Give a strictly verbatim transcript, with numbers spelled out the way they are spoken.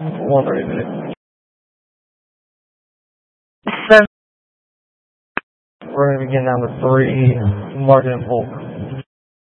One minute. Seven. We're going to begin now with three. Martin Volk.